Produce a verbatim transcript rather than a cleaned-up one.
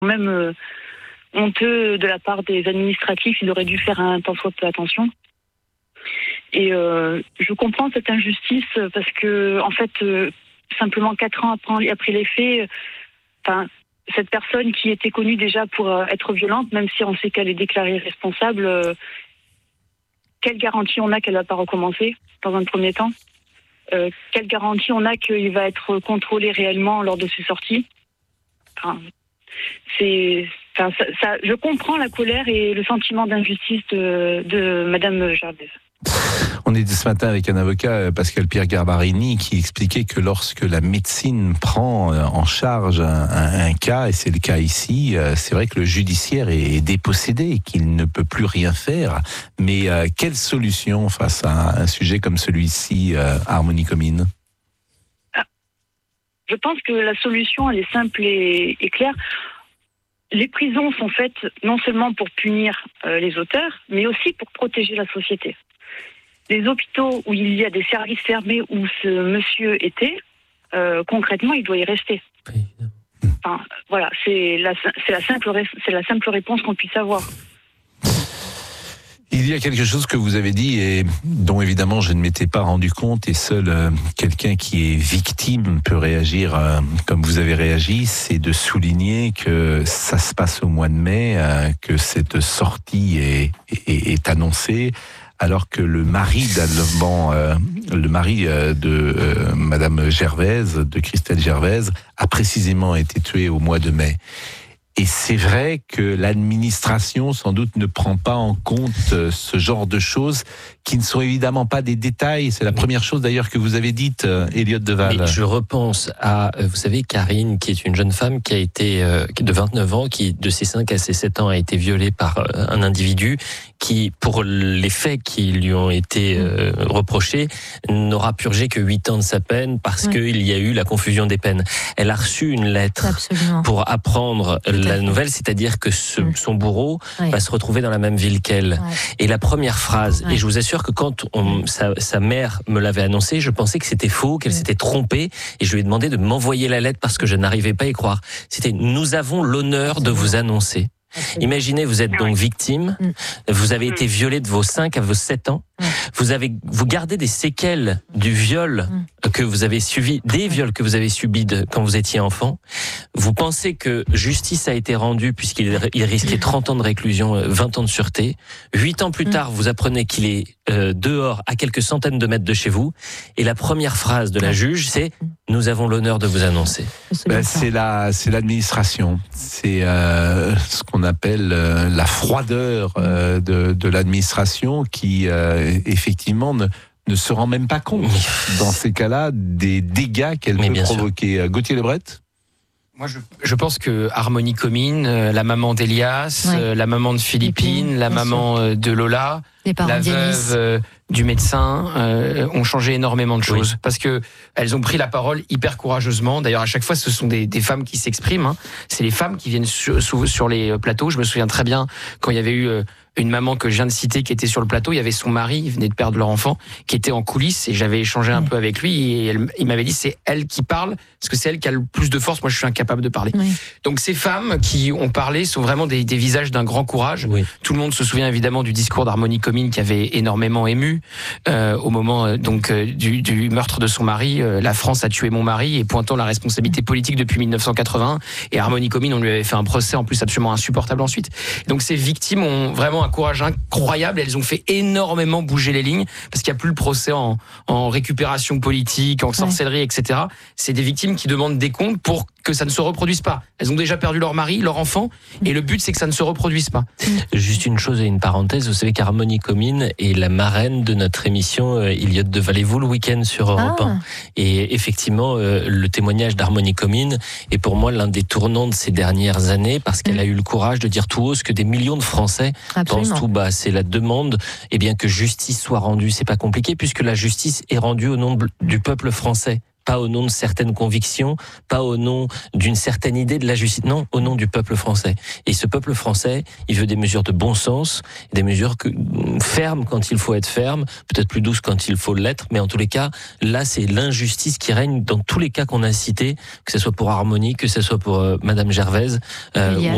même euh, honteux de la part des administratifs. Il aurait dû faire un tant soit peu attention. Et euh, je comprends cette injustice parce que, en fait, euh, simplement quatre ans après, après les faits, enfin, cette personne qui était connue déjà pour euh, être violente, même si on sait qu'elle est déclarée responsable, euh, quelle garantie on a qu'elle ne va pas recommencer dans un premier temps? euh, Quelle garantie on a qu'il va être contrôlé réellement lors de ses sorties? Enfin, c'est, enfin, ça, ça, je comprends la colère et le sentiment d'injustice de, de Madame Gervais. On était ce matin avec un avocat, Pascal Pierre Garbarini, qui expliquait que lorsque la médecine prend en charge un, un, un cas, et c'est le cas ici, c'est vrai que le judiciaire est dépossédé et qu'il ne peut plus rien faire. Mais euh, quelle solution face à un sujet comme celui-ci, euh, Harmonie Comines? Je pense que la solution, elle est simple et, et claire. Les prisons sont faites non seulement pour punir euh, les auteurs, mais aussi pour protéger la société. Les hôpitaux où il y a des services fermés où ce monsieur était, euh, concrètement, il doit y rester. Enfin, voilà, c'est la, c'est la simple, c'est la simple réponse qu'on puisse avoir. Il y a quelque chose que vous avez dit et dont évidemment je ne m'étais pas rendu compte, et seul euh, quelqu'un qui est victime peut réagir euh, comme vous avez réagi, c'est de souligner que ça se passe au mois de mai, euh, que cette sortie est, est, est annoncée, alors que le mari d'Alban, euh, le mari euh, de euh, Madame Gervais, de Christelle Gervais, a précisément été tué au mois de mai. Et c'est vrai que l'administration, sans doute, ne prend pas en compte ce genre de choses qui ne sont évidemment pas des détails. C'est la première chose d'ailleurs que vous avez dite, Elliot Deval. Mais je repense à, vous savez, Karine, qui est une jeune femme qui a été euh, de vingt-neuf ans, qui de ses cinq à ses sept ans a été violée par un individu qui, pour les faits qui lui ont été euh, reprochés, n'aura purgé que huit ans de sa peine parce oui. qu'il y a eu la confusion des peines. Elle a reçu une lettre Absolument. Pour apprendre la nouvelle, c'est-à-dire que ce, oui. son bourreau oui. va se retrouver dans la même ville qu'elle. Oui. Et la première phrase, oui. et je vous assure que quand on, sa, sa mère me l'avait annoncé, je pensais que c'était faux, qu'elle oui. s'était trompée, et je lui ai demandé de m'envoyer la lettre parce que je n'arrivais pas à y croire. C'était « Nous avons l'honneur de vous annoncer ». Imaginez, vous êtes donc victime, vous avez été violé de vos cinq à vos sept ans, vous avez, vous gardez des séquelles du viol que vous avez subi, des viols que vous avez subis de, quand vous étiez enfant. Vous pensez que justice a été rendue puisqu'il il risquait trente ans de réclusion, vingt ans de sûreté. Huit ans plus tard, vous apprenez qu'il est euh, dehors à quelques centaines de mètres de chez vous. Et la première phrase de la juge, c'est « Nous avons l'honneur de vous annoncer ». Ben, c'est la, c'est l'administration. C'est euh, ce qu'on appelle euh, la froideur euh, de, de l'administration qui, euh, effectivement, ne, ne se rend même pas compte, dans ces cas-là, des dégâts qu'elle Mais peut provoquer. Sûr. Gauthier Lebret ? Moi, je, je pense que Harmonie Comines, euh, la maman d'Elias, ouais. euh, la maman de Philippine, Philippine la maman euh, de Lola, la veuve euh, du médecin euh, ont changé énormément de choses oui. parce que elles ont pris la parole hyper courageusement. D'ailleurs, à chaque fois, ce sont des, des femmes qui s'expriment. Hein. C'est les femmes qui viennent sur, sur les plateaux. Je me souviens très bien quand il y avait eu euh, une maman que je viens de citer qui était sur le plateau. Il y avait son mari, il venait de perdre leur enfant, qui était en coulisses et j'avais échangé un oui. peu avec lui et elle, il m'avait dit c'est elle qui parle parce que c'est elle qui a le plus de force. Moi, je suis incapable de parler. Oui. Donc, ces femmes qui ont parlé sont vraiment des, des visages d'un grand courage. Oui. Tout le monde se souvient évidemment du discours d'Harmonie Comines qui avait énormément ému euh, au moment euh, donc euh, du, du meurtre de son mari. Euh, la France a tué mon mari et pointant la responsabilité politique depuis mille neuf cent quatre-vingt-un. Et Harmonie Comines, on lui avait fait un procès en plus absolument insupportable ensuite. Donc, ces victimes ont vraiment un courage incroyable. Elles ont fait énormément bouger les lignes parce qu'il n'y a plus le procès en, en récupération politique, en sorcellerie, ouais. et cetera. C'est des victimes qui demandent des comptes pour que ça ne se reproduise pas. Elles ont déjà perdu leur mari, leur enfant, et le but c'est que ça ne se reproduise pas. Juste une chose et une parenthèse, vous savez qu'Harmonie Comines est la marraine de notre émission euh, Elliot Deval et vous le week-end sur Europe ah. un. Et effectivement, euh, le témoignage d'Harmonie Comines est pour moi l'un des tournants de ces dernières années parce qu'elle mmh. a eu le courage de dire tout haut ce que des millions de Français Absolument. Pensent tout bas. C'est la demande, eh bien que justice soit rendue. C'est pas compliqué puisque la justice est rendue au nom de, du peuple français. Pas au nom de certaines convictions, pas au nom d'une certaine idée de la justice, non, au nom du peuple français. Et ce peuple français, il veut des mesures de bon sens, des mesures que, fermes quand il faut être ferme, peut-être plus douces quand il faut l'être, mais en tous les cas, là, c'est l'injustice qui règne dans tous les cas qu'on a cités, que ce soit pour Harmonie, que ce soit pour euh, Madame Gervais, euh,